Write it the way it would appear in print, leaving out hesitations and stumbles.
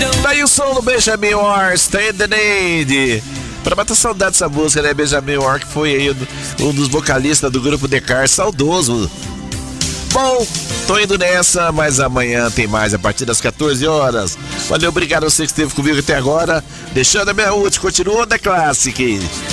Daí o som do Benjamin Orr, Stand the Need. Pra matar saudade dessa música, né? Benjamin Orr, que foi aí um dos vocalistas do grupo The Cars, saudoso. Bom, tô indo nessa, mas amanhã tem mais a partir das 14 horas. Valeu, obrigado a você que esteve comigo até agora. Deixando a minha última, continua da Classic.